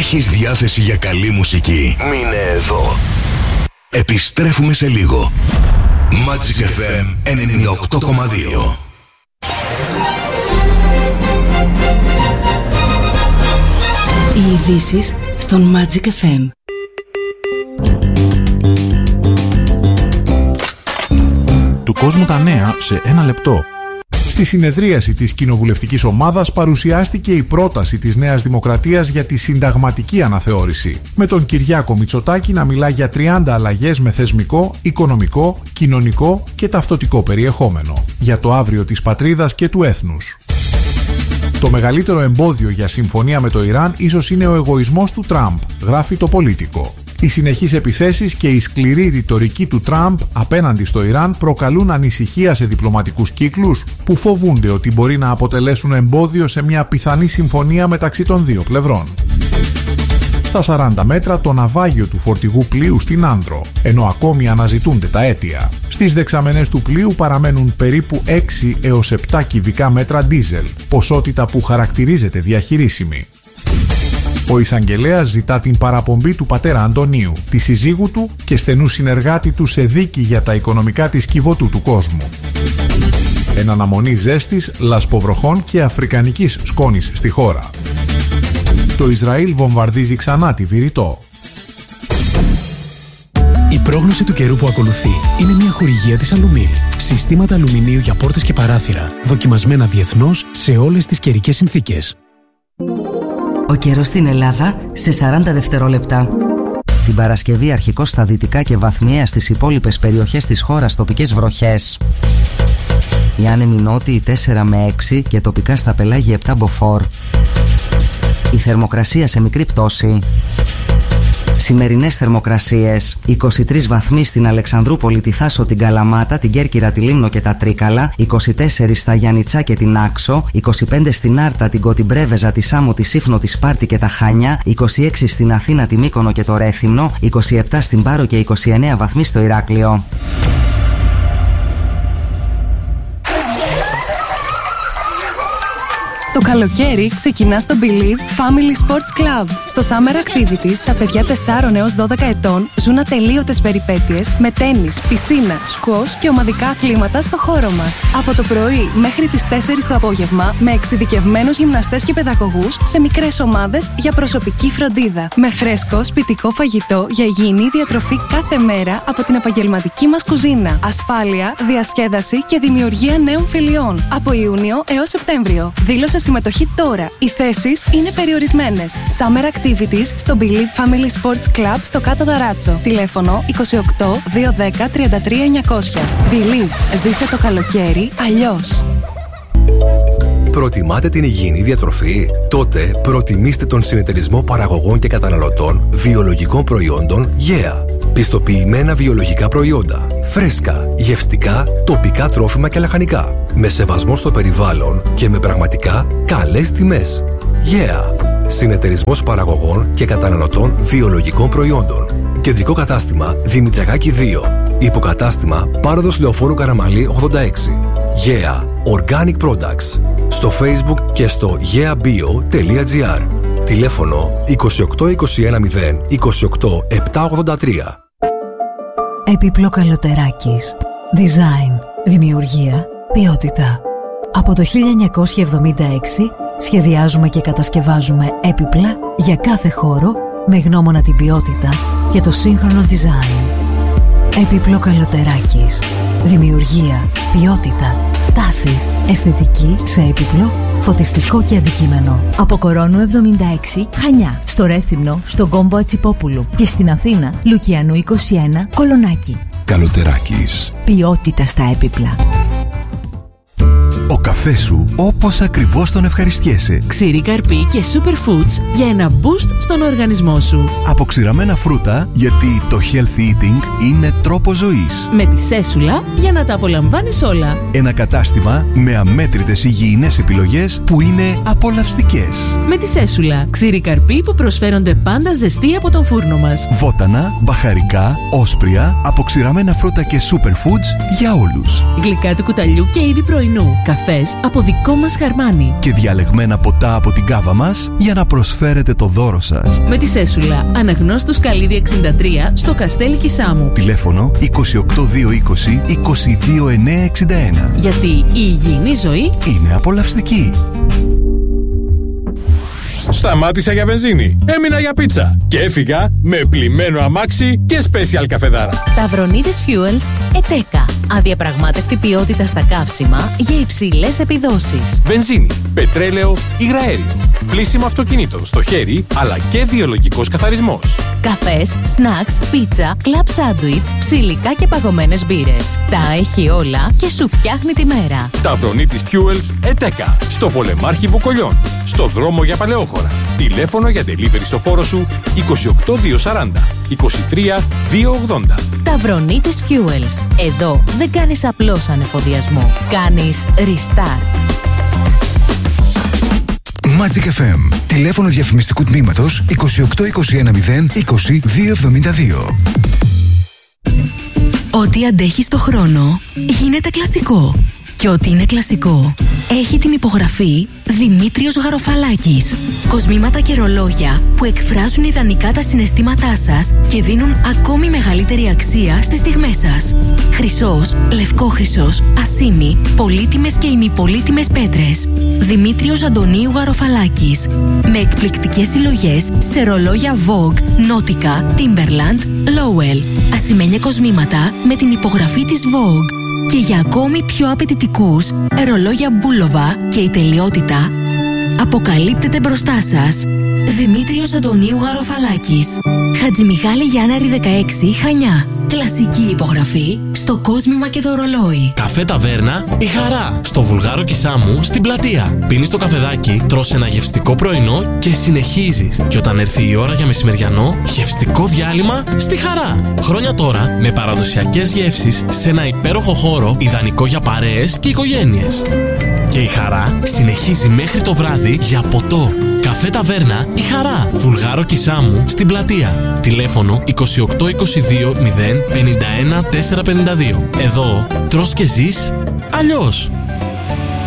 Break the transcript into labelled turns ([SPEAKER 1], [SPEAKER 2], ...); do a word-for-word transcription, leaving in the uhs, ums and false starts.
[SPEAKER 1] Έχεις διάθεση για καλή μουσική? Μείνε εδώ. Επιστρέφουμε σε λίγο. Magic εφ εμ ενενήντα οκτώ κόμμα δύο.
[SPEAKER 2] Οι ειδήσεις στον Magic εφ εμ.
[SPEAKER 3] Του κόσμου τα νέα σε ένα λεπτό. Στη συνεδρίαση της κοινοβουλευτικής ομάδας παρουσιάστηκε η πρόταση της Νέας Δημοκρατίας για τη συνταγματική αναθεώρηση, με τον Κυριάκο Μητσοτάκη να μιλά για τριάντα αλλαγές με θεσμικό, οικονομικό, κοινωνικό και ταυτοτικό περιεχόμενο, για το αύριο της πατρίδας και του έθνους. Το μεγαλύτερο εμπόδιο για συμφωνία με το Ιράν ίσως είναι ο εγωισμός του Τραμπ, γράφει το Πολίτικο. Οι συνεχείς επιθέσεις και η σκληρή ρητορική του Τραμπ απέναντι στο Ιράν προκαλούν ανησυχία σε διπλωματικούς κύκλους που φοβούνται ότι μπορεί να αποτελέσουν εμπόδιο σε μια πιθανή συμφωνία μεταξύ των δύο πλευρών. Στα σαράντα μέτρα το ναυάγιο του φορτηγού πλοίου στην Άνδρο, ενώ ακόμη αναζητούνται τα αίτια. Στις δεξαμενές του πλοίου παραμένουν περίπου έξι έως επτά κυβικά μέτρα ντίζελ, ποσότητα που χαρακτηρίζεται διαχειρίσιμη. Ο εισαγγελέας ζητά την παραπομπή του πατέρα Αντωνίου, τη συζύγου του και στενού συνεργάτη του σε δίκη για τα οικονομικά της κυβωτού του κόσμου. Εν αναμονή ζέστης, λασποβροχών και αφρικανικής σκόνης στη χώρα. Το Ισραήλ βομβαρδίζει ξανά τη Βηρητό.
[SPEAKER 4] Η πρόγνωση του καιρού που ακολουθεί είναι μια χορηγία της Αλουμίν. Συστήματα αλουμινίου για πόρτες και παράθυρα, δοκιμασμένα διεθνώς σε όλες τις καιρικές συνθήκες.
[SPEAKER 5] Ο καιρός στην Ελλάδα σε σαράντα δευτερόλεπτα. Την Παρασκευή αρχικώς στα δυτικά και βαθμιαία στις υπόλοιπες περιοχές της χώρας τοπικές βροχές. Οι άνεμοι νότιοι τέσσερα με έξι και τοπικά στα πελάγια επτά μποφόρ. Η θερμοκρασία σε μικρή πτώση. Σημερινές θερμοκρασίες: είκοσι τρεις βαθμοί στην Αλεξανδρούπολη, τη Θάσο, την Καλαμάτα, την Κέρκυρα, τη Λίμνο και τα Τρίκαλα, είκοσι τέσσερα στα Γιαννιτσά και την Άξο, είκοσι πέντε στην Άρτα, την Κωτιμπρέβεζα, τη Σάμο, τη Σύφνο, τη Σπάρτη και τα Χάνια, είκοσι έξι στην Αθήνα, τη Μύκονο και το Ρέθυμνο, είκοσι επτά στην Πάρο και είκοσι εννέα βαθμοί στο Ηράκλειο.
[SPEAKER 6] Το καλοκαίρι ξεκινά στο Believe Family Sports Club. Στο Summer Activities, τα παιδιά τεσσάρων έως δώδεκα ετών ζουν ατελείωτες περιπέτειες με τένις, πισίνα, σκουός και ομαδικά αθλήματα στο χώρο μας. Από το πρωί μέχρι τις τέσσερις το απόγευμα, με εξειδικευμένους γυμναστές και παιδαγωγούς σε μικρές ομάδες για προσωπική φροντίδα. Με φρέσκο, σπιτικό φαγητό για υγιεινή διατροφή κάθε μέρα από την επαγγελματική μας κουζίνα. Ασφάλεια, διασκέδαση και δημιουργία νέων φιλιών. Από Ιούνιο έως Σεπτέμβριο. Δήλωσε συμμετοχή τώρα. Οι θέσεις είναι περιορισμένες. Summer Activities στο Believe Family Sports Club στο Κάτω Δαράτσο. Τηλέφωνο είκοσι οκτώ διακόσια δέκα τριάντα τρία εννιακόσια. Believe. Ζήσε το καλοκαίρι αλλιώς.
[SPEAKER 7] Προτιμάτε την υγιεινή διατροφή? Τότε προτιμήστε τον Συνεταιρισμό Παραγωγών και Καταναλωτών Βιολογικών Προϊόντων Γέα. Πιστοποιημένα βιολογικά προϊόντα, φρέσκα, γευστικά, τοπικά τρόφιμα και λαχανικά, με σεβασμό στο περιβάλλον και με πραγματικά καλές τιμές. Γέα. Συνεταιρισμός Παραγωγών και Καταναλωτών Βιολογικών Προϊόντων. Κεντρικό κατάστημα Δημητριακάκη δύο. Υποκατάστημα Πάροδος Λεωφόρου Καραμαλή ογδόντα έξι. Γέα. Organic Products. Στο Facebook και στο geabio τελεία gr. Τηλέφωνο είκοσι οκτώ είκοσι ένα μηδέν είκοσι οκτώ επτακόσια ογδόντα τρία.
[SPEAKER 8] Έπιπλο Καλωτεράκης. Design, δημιουργία, ποιότητα. Από το χίλια εννιακόσια εβδομήντα έξι σχεδιάζουμε και κατασκευάζουμε έπιπλα για κάθε χώρο με γνώμονα την ποιότητα και το σύγχρονο design. Έπιπλο Καλωτεράκης. Δημιουργία, ποιότητα, τάσεις, αισθητική σε έπιπλο, φωτιστικό και αντικείμενο.
[SPEAKER 9] Από Κορώνου εβδομήντα έξι, Χανιά. Στο Ρέθυμνο, στον Κόμπο Ατσιπόπουλου. Και στην Αθήνα, Λουκιανού είκοσι ένα, Κολονάκι.
[SPEAKER 1] Καλωτεράκης.
[SPEAKER 9] Ποιότητα στα έπιπλα.
[SPEAKER 10] Ο καφές σου όπως ακριβώς τον ευχαριστιέσαι.
[SPEAKER 11] Ξηρή καρπή και superfoods για ένα boost στον οργανισμό σου.
[SPEAKER 10] Αποξηραμένα φρούτα, γιατί το healthy eating είναι τρόπος ζωής.
[SPEAKER 11] Με τη Σέσουλα για να τα απολαμβάνεις όλα.
[SPEAKER 10] Ένα κατάστημα με αμέτρητες υγιεινές επιλογές που είναι απολαυστικές.
[SPEAKER 11] Με τη Σέσουλα, ξηρή καρπή που προσφέρονται πάντα ζεστή από τον φούρνο μας.
[SPEAKER 10] Βότανα, μπαχαρικά, όσπρια, αποξηραμένα φρούτα και superfoods για όλους.
[SPEAKER 11] Γλυκά του κουταλιού και είδη πρωινού. Καφέ καφές από δικό μας χαρμάνι.
[SPEAKER 10] Και διαλεγμένα ποτά από την κάβα μας για να προσφέρετε το δώρο σας.
[SPEAKER 11] Με τη Σέσουλα, Αναγνώστου Καλίδη εξήντα τρία στο Καστέλι Κισάμου.
[SPEAKER 10] Τηλέφωνο είκοσι οκτώ δύο είκοσι είκοσι δύο εννιακόσια εξήντα ένα.
[SPEAKER 11] Γιατί η υγιεινή ζωή
[SPEAKER 10] είναι απολαυστική.
[SPEAKER 12] Σταμάτησα για βενζίνη, έμεινα για πίτσα και έφυγα με πλημμένο αμάξι και special καφεδάρα.
[SPEAKER 13] Ταυρονίτης Fuels ΕΤΕΚΑ. Αδιαπραγμάτευτη ποιότητα στα καύσιμα για υψηλές επιδόσεις.
[SPEAKER 12] Βενζίνη, πετρέλαιο, υγραέριο. Πλύσιμο αυτοκινήτων στο χέρι, αλλά και βιολογικός καθαρισμός.
[SPEAKER 13] Καφές, σνακς, πίτσα, κλαμπ σάντουιτς, ψιλικά και παγωμένες μπύρες. Τα έχει όλα και σου φτιάχνει τη μέρα.
[SPEAKER 12] Ταυρονίτης Fuels ΕΤΕΚΑ. Στο Πολεμάρχη Βουκολιών. Στο δρόμο για Παλαιόχωρα. Τηλέφωνο για delivery στο φόρο σου είκοσι οκτώ διακόσια σαράντα είκοσι τρία διακόσια ογδόντα.
[SPEAKER 13] Ταυρονίτης Fuels. Εδώ δεν κάνεις απλώς ανεφοδιασμό. Κάνεις restart.
[SPEAKER 14] Magic εφ εμ. Τηλέφωνο διαφημιστικού τμήματος είκοσι οκτώ είκοσι ένα μηδέν είκοσι δύο εβδομήντα δύο.
[SPEAKER 2] Ό,τι αντέχει στο χρόνο γίνεται κλασικό. Και ό,τι είναι κλασικό έχει την υπογραφή Δημήτριος Γαροφαλάκης. Κοσμήματα και ρολόγια που εκφράζουν ιδανικά τα συναισθήματά σας και δίνουν ακόμη μεγαλύτερη αξία στις στιγμές σας. Χρυσός, λευκόχρυσος, ασήμι, πολύτιμες και ημιπολίτιμες πέτρες. Δημήτριος Αντωνίου Γαροφαλάκης. Με εκπληκτικές συλλογές σε ρολόγια Vogue, Nautica, Timberland, Lowell. Ασημένια κοσμήματα με την υπογραφή της Vogue. Και για ακόμη πιο απαιτητικούς, ρολόγια Μπούλοβα και η τελειότητα αποκαλύπτεται μπροστά σας. Δημήτριος Αντωνίου Γαροφαλάκης. Χατζημιχάλη Γιάνναρη δεκαέξι, Χανιά. Κλασική υπογραφή στο κόσμημα και το ρολόι.
[SPEAKER 15] Καφέ Ταβέρνα Η Χαρά. Στο Βουλγάρο Κισάμου στην Πλατεία. Πίνεις το καφεδάκι, τρως ένα γευστικό πρωινό και συνεχίζεις. Και όταν έρθει η ώρα για μεσημεριανό, γευστικό διάλειμμα στη Χαρά. Χρόνια τώρα με παραδοσιακές γεύσεις σε ένα υπέροχο χώρο ιδανικό για παρέες και οικογένειες. Και η Χαρά συνεχίζει μέχρι το βράδυ για ποτό. Καφέ Ταβέρνα Η Χαρά. Βουλγάρο Κισάμου στην Πλατεία. Τηλέφωνο είκοσι οκτώ είκοσι δύο μηδέν πενήντα ένα τετρακόσια πενήντα δύο. Εδώ τρως και ζεις αλλιώς.